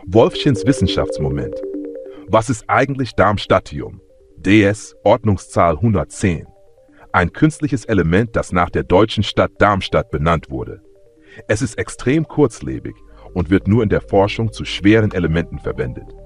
Wolfchens Wissenschaftsmoment. Was ist eigentlich Darmstadtium? DS Ordnungszahl 110. Ein künstliches Element, das nach der deutschen Stadt Darmstadt benannt wurde. Es ist extrem kurzlebig und wird nur in der Forschung zu schweren Elementen verwendet.